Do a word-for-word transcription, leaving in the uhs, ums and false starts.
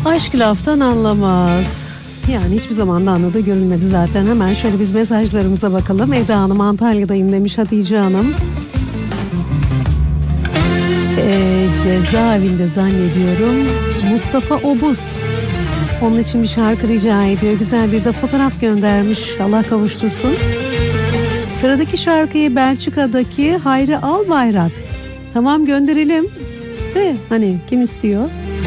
Aşk laftan anlamaz. Yani hiçbir zaman da anladığı görülmedi zaten. Hemen şöyle biz mesajlarımıza bakalım. Eda Hanım Antalya'dayım demiş Hatice Hanım. Ee, cezaevinde zannediyorum. Mustafa Obuz. Onun için bir şarkı rica ediyor. Güzel bir de fotoğraf göndermiş. Allah kavuştursun. Sıradaki şarkıyı Belçika'daki Hayri Albayrak. Tamam gönderelim. De hani kim istiyor?